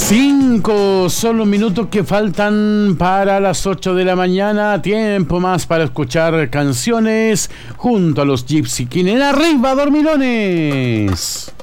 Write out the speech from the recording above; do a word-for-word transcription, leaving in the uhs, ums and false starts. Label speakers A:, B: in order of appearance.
A: Cinco son los minutos que faltan para las ocho de la mañana. Tiempo más para escuchar canciones junto a los Gypsy King. En Arriba, dormilones.